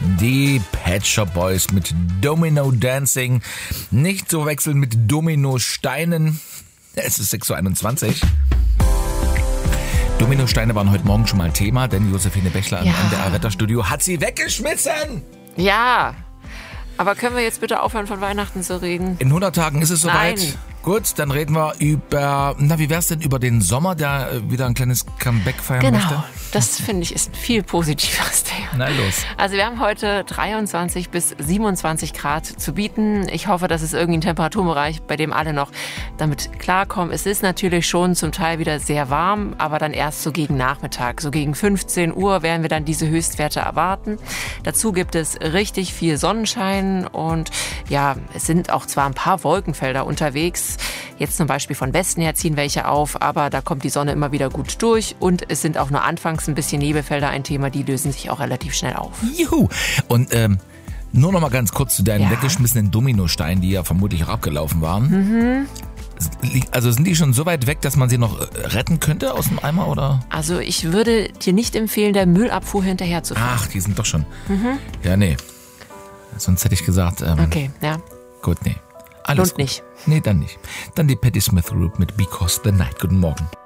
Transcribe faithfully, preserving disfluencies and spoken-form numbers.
Die Pet Shop Boys mit Domino Dancing. Nicht zu wechseln mit Dominosteinen. Es ist sechs Uhr einundzwanzig. Dominosteine waren heute Morgen schon mal Thema, denn Josephine Bächler im Ja. N D R-Wetterstudio hat sie weggeschmissen. Ja, aber können wir jetzt bitte aufhören, von Weihnachten zu reden? In hundert Tagen ist es soweit. Nein. Gut, dann reden wir über, na wie wär's denn über den Sommer, der äh, wieder ein kleines Comeback feiern Genau, möchte? das finde ich ist ein viel positiveres Thema. Na los. Also wir haben heute dreiundzwanzig bis siebenundzwanzig Grad zu bieten. Ich hoffe, das ist irgendwie ein Temperaturbereich, bei dem alle noch damit klarkommen. Es ist natürlich schon zum Teil wieder sehr warm, aber dann erst so gegen Nachmittag. So gegen fünfzehn Uhr werden wir dann diese Höchstwerte erwarten. Dazu gibt es richtig viel Sonnenschein und ja, es sind auch zwar ein paar Wolkenfelder unterwegs. Jetzt zum Beispiel von Westen her ziehen welche auf, aber da kommt die Sonne immer wieder gut durch und es sind auch nur anfangs ein bisschen Nebelfelder ein Thema, die lösen sich auch relativ schnell auf. Juhu. Und ähm, nur noch mal ganz kurz zu deinen Ja. weggeschmissenen Dominosteinen, die ja vermutlich auch abgelaufen waren. Mhm. Also sind die schon so weit weg, dass man sie noch äh, retten könnte aus dem Eimer, oder? Also ich würde dir nicht empfehlen, der Müllabfuhr hinterher zu fahren. Ach, die sind doch schon. Ja, nee. Sonst hätte ich gesagt, ähm, Okay, ja. gut, nee. Alles Lohnt gut. nicht. Nee, dann nicht. Dann die Patti Smith Group mit Because the Night. Guten Morgen.